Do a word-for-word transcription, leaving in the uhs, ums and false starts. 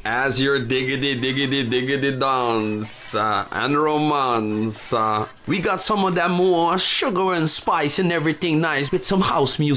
as your diggity diggity diggity dance uh, and romance. Uh, we got some of that more sugar and spice and everything nice with some house music.